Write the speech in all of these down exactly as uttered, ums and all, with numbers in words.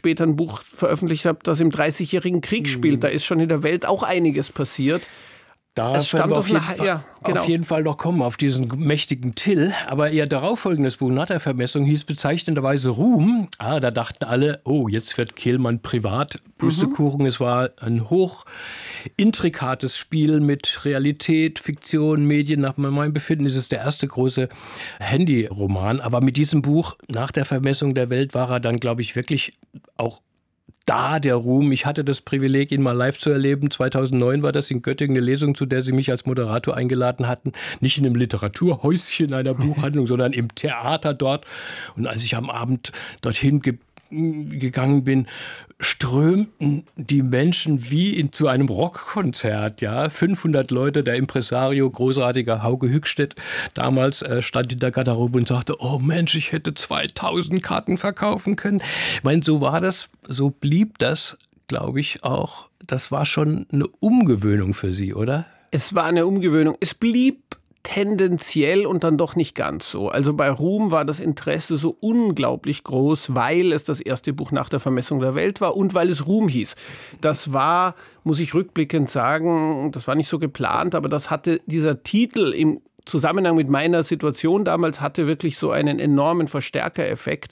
später ein Buch veröffentlicht habe, das im Dreißigjährigen Krieg spielt. Da ist schon in der Welt auch einiges passiert. Da es stammt auf, auf, jeden eine, Fall, ja, genau. auf jeden Fall noch kommen, auf diesen mächtigen Till. Aber ihr darauffolgendes Buch nach der Vermessung hieß bezeichnenderweise Ruhm. Ah, da dachten alle, oh, jetzt wird Kehlmann privat. Pustekuchen, mhm. Es war ein hoch intrikates Spiel mit Realität, Fiktion, Medien. Nach meinem Befinden ist es der erste große Handyroman. Aber mit diesem Buch nach der Vermessung der Welt war er dann, glaube ich, wirklich auch da der Ruhm. Ich hatte das Privileg, ihn mal live zu erleben. zweitausendneun war das in Göttingen eine Lesung, zu der Sie mich als Moderator eingeladen hatten. Nicht in einem Literaturhäuschen einer Buchhandlung, sondern im Theater dort. Und als ich am Abend dorthin ge- gegangen bin, strömten die Menschen wie in, zu einem Rockkonzert. Ja? fünfhundert Leute, der Impresario, großartiger Hauke Hückstedt, damals äh, stand in der Garderobe und sagte, oh Mensch, ich hätte zweitausend Karten verkaufen können. Ich meine, so war das, so blieb das, glaube ich, auch. Das war schon eine Umgewöhnung für Sie, oder? Es war eine Umgewöhnung. Es blieb tendenziell und dann doch nicht ganz so. Also bei Ruhm war das Interesse so unglaublich groß, weil es das erste Buch nach der Vermessung der Welt war und weil es Ruhm hieß. Das war, muss ich rückblickend sagen, das war nicht so geplant, aber das hatte dieser Titel im Zusammenhang mit meiner Situation damals hatte wirklich so einen enormen Verstärkereffekt.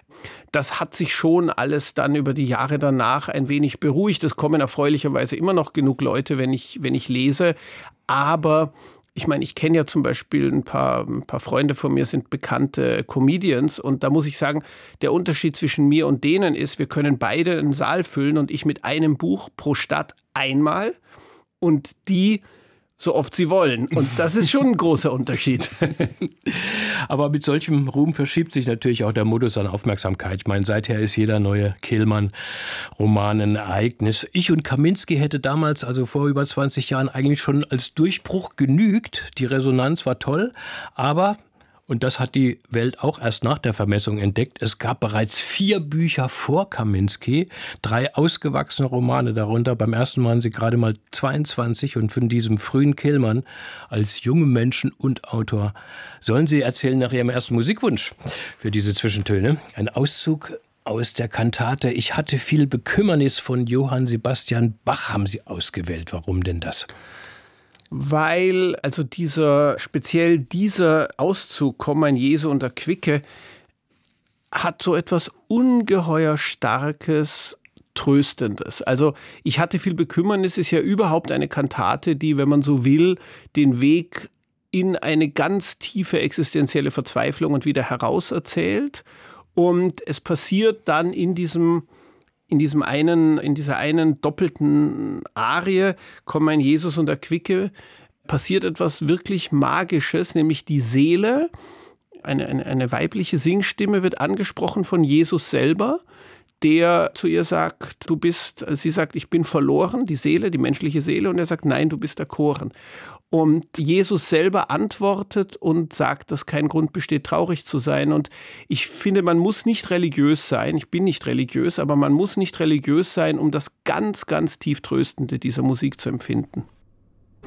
Das hat sich schon alles dann über die Jahre danach ein wenig beruhigt. Es kommen erfreulicherweise immer noch genug Leute, wenn ich, wenn ich lese, aber ich meine, ich kenne ja zum Beispiel ein paar, ein paar Freunde von mir, sind bekannte Comedians und da muss ich sagen, der Unterschied zwischen mir und denen ist, wir können beide einen Saal füllen und ich mit einem Buch pro Stadt einmal und die so oft sie wollen. Und das ist schon ein großer Unterschied. Aber mit solchem Ruhm verschiebt sich natürlich auch der Modus an Aufmerksamkeit. Ich meine, seither ist jeder neue Kehlmann-Roman ein Ereignis. Ich und Kaminski hätte damals, also vor über zwanzig Jahren, eigentlich schon als Durchbruch genügt. Die Resonanz war toll, aber... Und das hat die Welt auch erst nach der Vermessung entdeckt. Es gab bereits vier Bücher vor Kaminski, drei ausgewachsene Romane darunter. Beim ersten waren sie gerade mal zweiundzwanzig und von diesem frühen Kehlmann als jungen Menschen und Autor sollen Sie erzählen nach Ihrem ersten Musikwunsch für diese Zwischentöne. Ein Auszug aus der Kantate Ich hatte viel Bekümmernis von Johann Sebastian Bach haben Sie ausgewählt. Warum denn das? Weil also dieser, speziell dieser Auszug, Komm mein Jesu und erquicke, hat so etwas ungeheuer Starkes, Tröstendes. Also ich hatte viel Bekümmernis ist ja überhaupt eine Kantate, die, wenn man so will, den Weg in eine ganz tiefe existenzielle Verzweiflung und wieder heraus erzählt. Und es passiert dann in diesem In diesem einen, in dieser einen doppelten Arie, Komm mein Jesus und erquicke, passiert etwas wirklich Magisches, nämlich die Seele, eine, eine, eine weibliche Singstimme wird angesprochen von Jesus selber, der zu ihr sagt, du bist, sie sagt, ich bin verloren, die Seele, die menschliche Seele, und er sagt, nein, du bist erkoren. Und Jesus selber antwortet und sagt, dass kein Grund besteht, traurig zu sein. Und ich finde, man muss nicht religiös sein. Ich bin nicht religiös, aber man muss nicht religiös sein, um das ganz, ganz tief Tröstende dieser Musik zu empfinden.